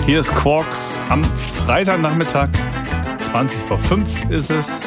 Hier ist Quarks am Freitagnachmittag. 20 vor 5 ist es.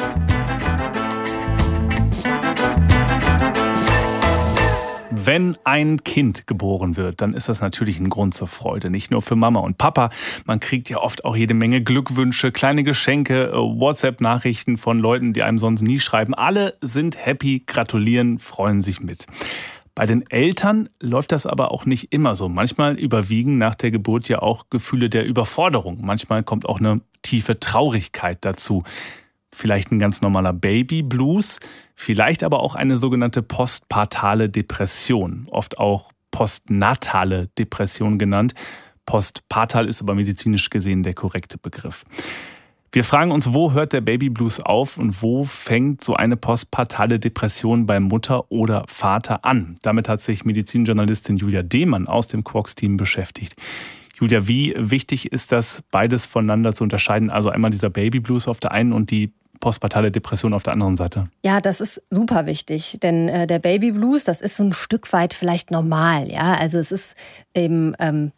Wenn ein Kind geboren wird, dann ist das natürlich ein Grund zur Freude. Nicht nur für Mama und Papa. Man kriegt ja oft auch jede Menge Glückwünsche, kleine Geschenke, WhatsApp-Nachrichten von Leuten, die einem sonst nie schreiben. Alle sind happy, gratulieren, freuen sich mit. Bei den Eltern läuft das aber auch nicht immer so. Manchmal überwiegen nach der Geburt ja auch Gefühle der Überforderung. Manchmal kommt auch eine tiefe Traurigkeit dazu. Vielleicht ein ganz normaler Baby-Blues, vielleicht aber auch eine sogenannte postpartale Depression, oft auch postnatale Depression genannt. Postpartal ist aber medizinisch gesehen der korrekte Begriff. Wir fragen uns, wo hört der Baby-Blues auf und wo fängt so eine postpartale Depression bei Mutter oder Vater an? Damit hat sich Medizinjournalistin Julia Demann aus dem Quarks-Team beschäftigt. Julia, wie wichtig ist das, beides voneinander zu unterscheiden? Also einmal dieser Baby-Blues auf der einen und die postpartale Depression auf der anderen Seite. Ja, das ist super wichtig, denn der Baby-Blues, das ist so ein Stück weit vielleicht normal. Ja? Also es ist eben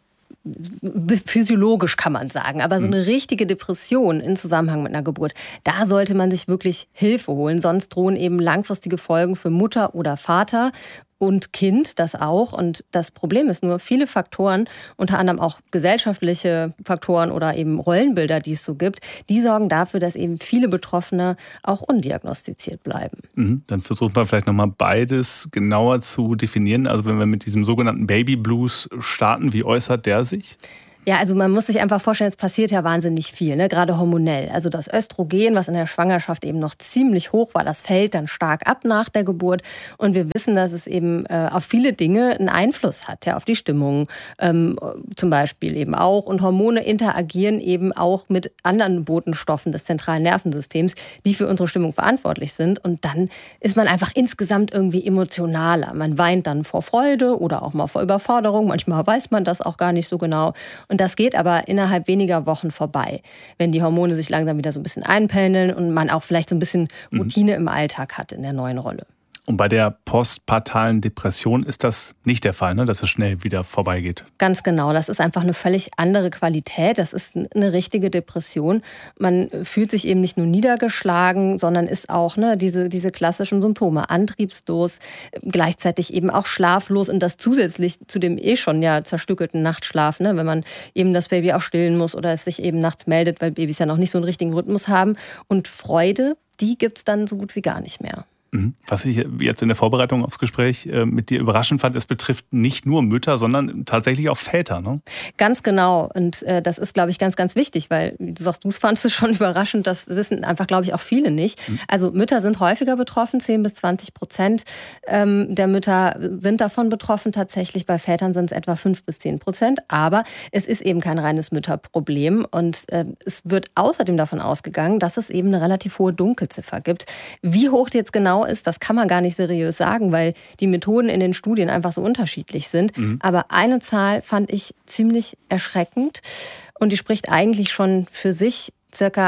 physiologisch, kann man sagen. Aber so eine richtige Depression im Zusammenhang mit einer Geburt, da sollte man sich wirklich Hilfe holen. Sonst drohen eben langfristige Folgen für Mutter oder Vater und Kind, das auch. Und das Problem ist nur, viele Faktoren, unter anderem auch gesellschaftliche Faktoren oder eben Rollenbilder, die es so gibt, die sorgen dafür, dass eben viele Betroffene auch undiagnostiziert bleiben. Dann versuchen wir vielleicht nochmal beides genauer zu definieren. Also wenn wir mit diesem sogenannten Baby Blues starten, wie äußert der sich? Ja, also man muss sich einfach vorstellen, es passiert ja wahnsinnig viel, ne? Gerade hormonell. Also das Östrogen, was in der Schwangerschaft eben noch ziemlich hoch war, das fällt dann stark ab nach der Geburt. Und wir wissen, dass es eben auf viele Dinge einen Einfluss hat, ja, auf die Stimmung zum Beispiel eben auch. Und Hormone interagieren eben auch mit anderen Botenstoffen des zentralen Nervensystems, die für unsere Stimmung verantwortlich sind. Und dann ist man einfach insgesamt irgendwie emotionaler. Man weint dann vor Freude oder auch mal vor Überforderung. Manchmal weiß man das auch gar nicht so genau. Und das geht aber innerhalb weniger Wochen vorbei, wenn die Hormone sich langsam wieder so ein bisschen einpendeln und man auch vielleicht so ein bisschen Routine im Alltag hat in der neuen Rolle. Und bei der postpartalen Depression ist das nicht der Fall, ne? Dass es schnell wieder vorbeigeht. Ganz genau. Das ist einfach eine völlig andere Qualität. Das ist eine richtige Depression. Man fühlt sich eben nicht nur niedergeschlagen, sondern ist auch diese klassischen Symptome. Antriebslos, gleichzeitig eben auch schlaflos und das zusätzlich zu dem schon ja zerstückelten Nachtschlaf, ne? Wenn man eben das Baby auch stillen muss oder es sich eben nachts meldet, weil Babys ja noch nicht so einen richtigen Rhythmus haben. Und Freude, die gibt's dann so gut wie gar nicht mehr. Was ich jetzt in der Vorbereitung aufs Gespräch mit dir überraschend fand, es betrifft nicht nur Mütter, sondern tatsächlich auch Väter, ne? Ganz genau. Und das ist, glaube ich, ganz, ganz wichtig, weil du sagst, du fandest es schon überraschend, das wissen einfach, glaube ich, auch viele nicht. Also Mütter sind häufiger betroffen, 10-20% der Mütter sind davon betroffen tatsächlich. Bei Vätern sind es etwa 5-10%. Aber es ist eben kein reines Mütterproblem. Und es wird außerdem davon ausgegangen, dass es eben eine relativ hohe Dunkelziffer gibt. Wie hoch die jetzt genau ist, das kann man gar nicht seriös sagen, weil die Methoden in den Studien einfach so unterschiedlich sind. Aber eine Zahl fand ich ziemlich erschreckend und die spricht eigentlich schon für sich. Circa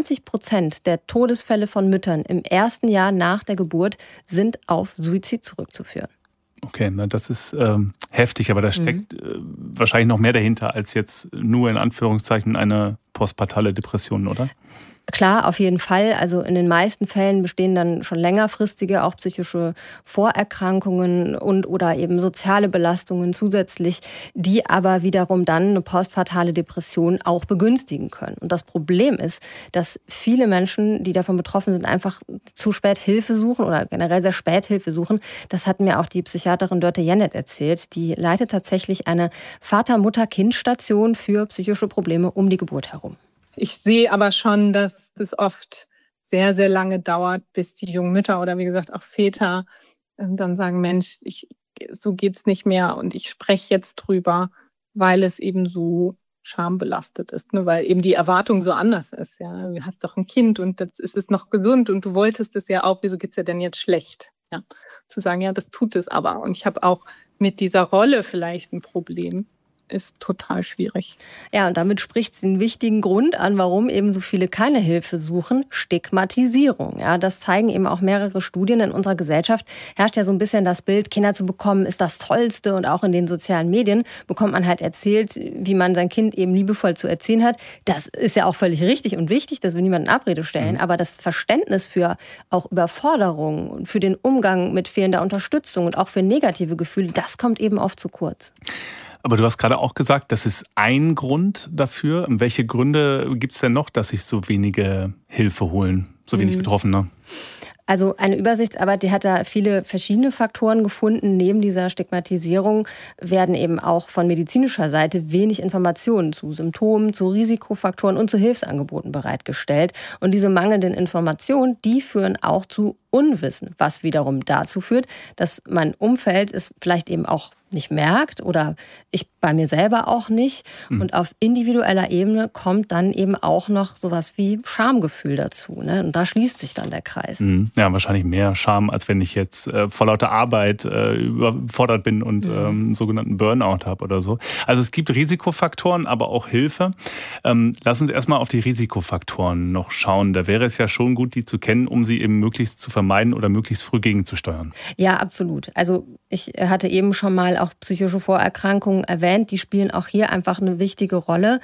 20% der Todesfälle von Müttern im ersten Jahr nach der Geburt sind auf Suizid zurückzuführen. Okay, das ist heftig, aber da steckt wahrscheinlich noch mehr dahinter als jetzt nur in Anführungszeichen eine postpartale Depression, oder? Klar, auf jeden Fall. Also in den meisten Fällen bestehen dann schon längerfristige auch psychische Vorerkrankungen und oder eben soziale Belastungen zusätzlich, die aber wiederum dann eine postpartale Depression auch begünstigen können. Und das Problem ist, dass viele Menschen, die davon betroffen sind, einfach zu spät Hilfe suchen oder generell sehr spät Hilfe suchen. Das hat mir auch die Psychiaterin Dörte Jennet erzählt. Die leitet tatsächlich eine Vater-Mutter-Kind-Station für psychische Probleme um die Geburt herum. Ich sehe aber schon, dass es oft sehr, sehr lange dauert, bis die jungen Mütter oder wie gesagt auch Väter dann sagen, Mensch, so geht's nicht mehr und ich spreche jetzt drüber, weil es eben so schambelastet ist, ne? Weil eben die Erwartung so anders ist. Ja? Du hast doch ein Kind und das ist noch gesund und du wolltest es ja auch, wieso geht's dir denn jetzt schlecht? Ja? Zu sagen, ja, das tut es aber. Und ich habe auch mit dieser Rolle vielleicht ein Problem. ist total schwierig. Ja, und damit spricht sie einen wichtigen Grund an, warum eben so viele keine Hilfe suchen: Stigmatisierung. Ja, das zeigen eben auch mehrere Studien. In unserer Gesellschaft herrscht ja so ein bisschen das Bild, Kinder zu bekommen ist das Tollste. Und auch in den sozialen Medien bekommt man halt erzählt, wie man sein Kind eben liebevoll zu erziehen hat. Das ist ja auch völlig richtig und wichtig, dass wir niemanden in Abrede stellen. Aber das Verständnis für auch Überforderung und für den Umgang mit fehlender Unterstützung und auch für negative Gefühle, das kommt eben oft zu kurz. Aber du hast gerade auch gesagt, das ist ein Grund dafür. Welche Gründe gibt es denn noch, dass sich so wenige Hilfe holen, so wenig Betroffene? Also eine Übersichtsarbeit, die hat da viele verschiedene Faktoren gefunden. Neben dieser Stigmatisierung werden eben auch von medizinischer Seite wenig Informationen zu Symptomen, zu Risikofaktoren und zu Hilfsangeboten bereitgestellt. Und diese mangelnden Informationen, die führen auch zu Unwissen, was wiederum dazu führt, dass mein Umfeld es vielleicht eben auch nicht merkt oder ich bei mir selber auch nicht. Und auf individueller Ebene kommt dann eben auch noch sowas wie Schamgefühl dazu. Ne? Und da schließt sich dann der Kreis. Ja, wahrscheinlich mehr Scham, als wenn ich jetzt vor lauter Arbeit überfordert bin und sogenannten Burnout habe oder so. Also es gibt Risikofaktoren, aber auch Hilfe. Lass uns erstmal auf die Risikofaktoren noch schauen. Da wäre es ja schon gut, die zu kennen, um sie eben möglichst zu vermeiden oder möglichst früh gegenzusteuern. Ja, absolut. Also ich hatte eben schon mal auch psychische Vorerkrankungen erwähnt. Die spielen auch hier einfach eine wichtige Rolle.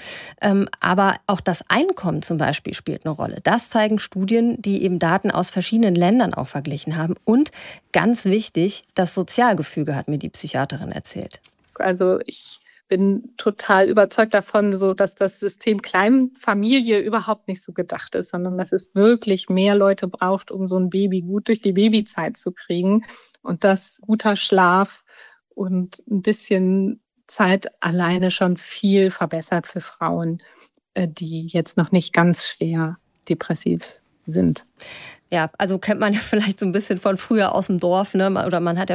Aber auch das Einkommen zum Beispiel spielt eine Rolle. Das zeigen Studien, die eben Daten aus verschiedenen Ländern auch verglichen haben. Und ganz wichtig, das Sozialgefüge, hat mir die Psychiaterin erzählt. Also ich bin total überzeugt davon, so dass das System Kleinfamilie überhaupt nicht so gedacht ist, sondern dass es wirklich mehr Leute braucht, um so ein Baby gut durch die Babyzeit zu kriegen. Und dass guter Schlaf und ein bisschen Zeit alleine schon viel verbessert für Frauen, die jetzt noch nicht ganz schwer depressiv sind. Ja, also kennt man ja vielleicht so ein bisschen von früher aus dem Dorf, ne? Oder man hat ja